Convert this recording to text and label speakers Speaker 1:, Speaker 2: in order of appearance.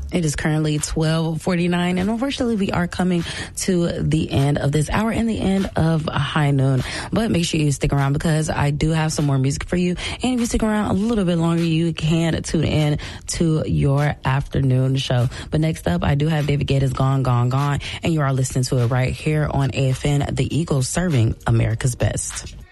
Speaker 1: It is currently 12:49, and unfortunately, we are coming to the end of this hour and the end of High Noon. But make sure you stick around because I do have some more music for you. And if you stick around a little bit longer, you can tune in to your afternoon show. But next up, I do have David Guetta's Gone, Gone, Gone, and you are listening to it right here on AFN, the Eagles serving America's best.